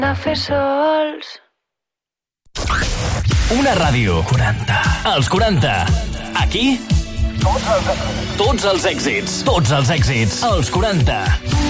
de fer sols. Una ràdio 40. Els 40. Aquí tots els èxits. Tots els èxits. Els 40.